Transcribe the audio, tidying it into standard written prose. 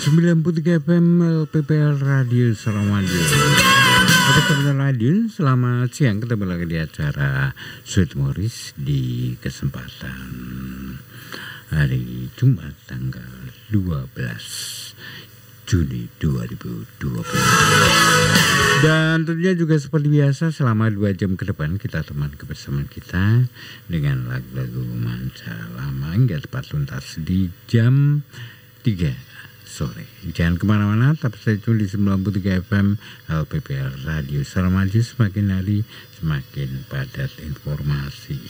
93 FM LPPL Radio Suramadu. Oke teman radio, selamat siang. Ketemu lagi di acara Sweet Morris di kesempatan hari Jumat tanggal 12 Juni 2020. Dan tentunya juga seperti biasa selama 2 jam ke depan kita teman kebersamaan kita dengan lagu-lagu manca lama hingga tepat tuntas di jam 3 sore. Jangan kemana-mana, tapi stay tune di 93 FM LPPL Radio Suramadu. Semakin hari semakin padat informasi.